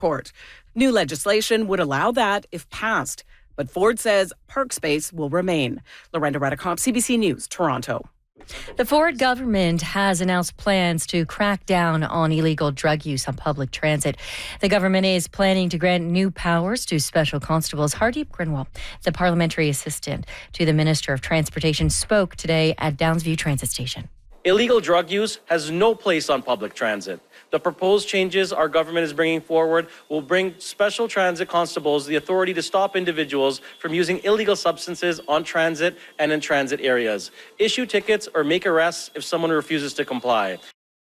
court. New legislation would allow that if passed, but Ford says park space will remain. Lorenda Redicomp, CBC News, Toronto. The Ford government has announced plans to crack down on illegal drug use on public transit. The government is planning to grant new powers to Special Constables. Hardeep Grinwall, the parliamentary assistant to the Minister of Transportation, spoke today at Downsview Transit Station. Illegal drug use has no place on public transit. The proposed changes our government is bringing forward will bring special transit constables the authority to stop individuals from using illegal substances on transit and in transit areas, issue tickets or make arrests if someone refuses to comply.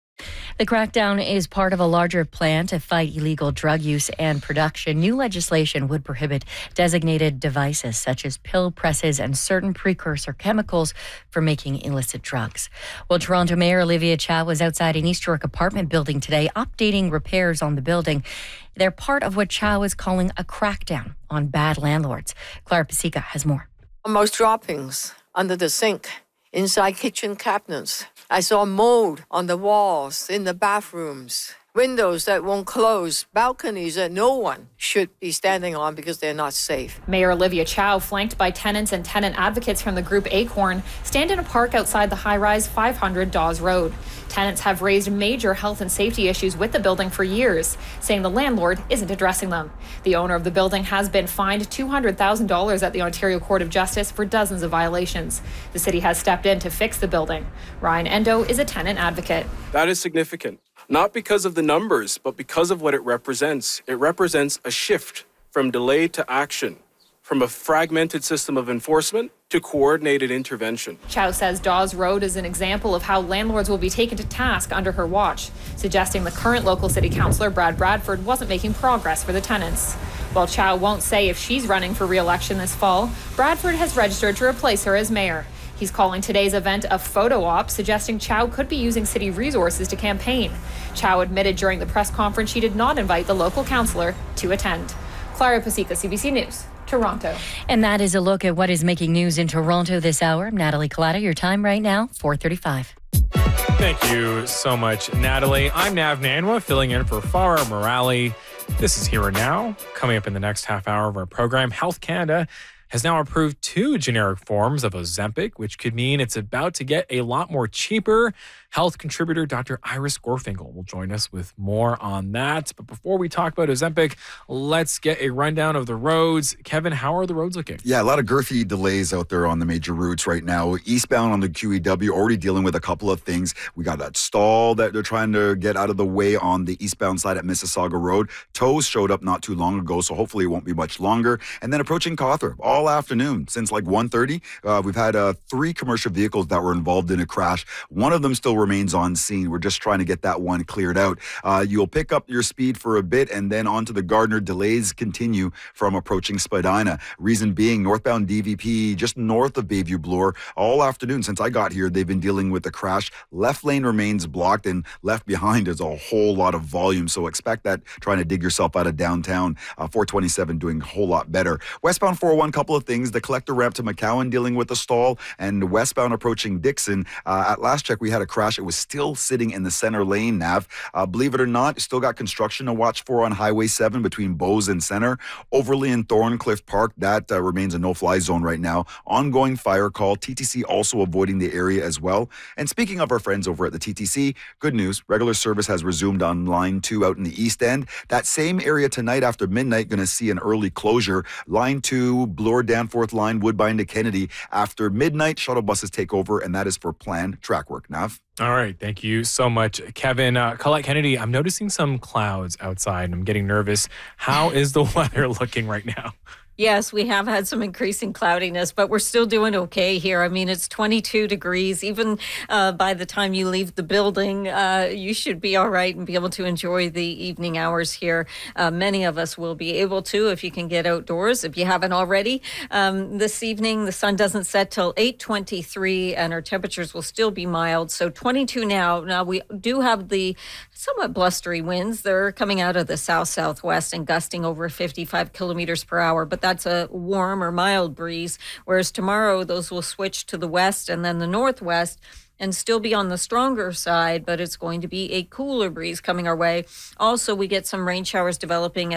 The crackdown is part of a larger plan to fight illegal drug use and production. New legislation would prohibit designated devices such as pill presses and certain precursor chemicals for making illicit drugs. Well, Toronto Mayor Olivia Chow was outside an East York apartment building today, updating repairs on the building. They're part of what Chow is calling a crackdown on bad landlords. Clara Pasica has more. Most droppings under the sink, inside kitchen cabinets. I saw mold on the walls, in the bathrooms, windows that won't close, balconies that no one should be standing on because they're not safe. Mayor Olivia Chow, flanked by tenants and tenant advocates from the group Acorn, stand in a park outside the high-rise 500 Dawes Road. Tenants have raised major health and safety issues with the building for years, saying the landlord isn't addressing them. The owner of the building has been fined $200,000 at the Ontario Court of Justice for dozens of violations. The city has stepped in to fix the building. Ryan Endo is a tenant advocate. That is significant, not because of the numbers, but because of what it represents. It represents a shift from delay to action, from a fragmented system of enforcement to coordinated intervention. Chow says Dawes Road is an example of how landlords will be taken to task under her watch, suggesting the current local city councillor, Brad Bradford, wasn't making progress for the tenants. While Chow won't say if she's running for re-election this fall, Bradford has registered to replace her as mayor. He's calling today's event a photo op, suggesting Chow could be using city resources to campaign. Chow admitted during the press conference she did not invite the local councillor to attend. Clara Pasica, CBC News, Toronto. And that is a look at what is making news in Toronto this hour. I'm Natalie Collada. Your time right now, 4:35. Thank you so much, Natalie. I'm Nav Nanwa, filling in for Farah Morali. This is Here and Now. Coming up in the next half hour of our program, Health Canada has now approved 2 generic forms of Ozempic, which could mean it's about to get a lot more cheaper. Health contributor Dr. Iris Gorfinkel will join us with more on that. But before we talk about Ozempic, let's get a rundown of the roads. Kevin, how are the roads looking? Yeah, a lot of girthy delays out there on the major routes right now. Eastbound on the QEW, already dealing with a couple of things. We got that stall that they're trying to get out of the way on the eastbound side at Mississauga Road. Tows showed up not too long ago, so hopefully it won't be much longer. And then approaching Cawthorpe all afternoon since like 1:30. We've had 3 commercial vehicles that were involved in a crash. One of them still remains on scene. We're just trying to get that one cleared out. You'll pick up your speed for a bit and then onto the Gardner. Delays continue from approaching Spadina. Reason being, northbound DVP just north of Bayview Bloor all afternoon since I got here. They've been dealing with the crash. Left lane remains blocked and left behind is a whole lot of volume. So expect that trying to dig yourself out of downtown. 427 doing a whole lot better. Westbound 401, couple of things. The collector ramp to McCowan dealing with a stall, and westbound approaching Dixon. At last check, we had a crash. It was still sitting in the center lane, Nav. Believe it or not, still got construction to watch for on Highway 7 between Bowes and Center. Overly and Thorncliffe Park, that remains a no-fly zone right now. Ongoing fire call. TTC also avoiding the area as well. And speaking of our friends over at the TTC, good news. Regular service has resumed on Line 2 out in the East End. That same area tonight after midnight going to see an early closure. Line 2, Bloor Danforth Line, Woodbine to Kennedy. After midnight, shuttle buses take over, and that is for planned track work. Nav? All right. Thank you so much, Kevin. Colette Kennedy, I'm noticing some clouds outside and I'm getting nervous. How is the weather looking right now? Yes, we have had some increasing cloudiness, but we're still doing okay here. I mean, it's 22 degrees. Even by the time you leave the building, you should be all right and be able to enjoy the evening hours here. Many of us will be able to if you can get outdoors, if you haven't already. This evening, the sun doesn't set till 8:23 and our temperatures will still be mild. So 22 now. Now, we do have the somewhat blustery winds. They're coming out of the south-southwest and gusting over 55 kilometers per hour, but that's a warm or mild breeze, whereas tomorrow those will switch to the west and then the northwest and still be on the stronger side, but it's going to be a cooler breeze coming our way. Also, we get some rain showers developing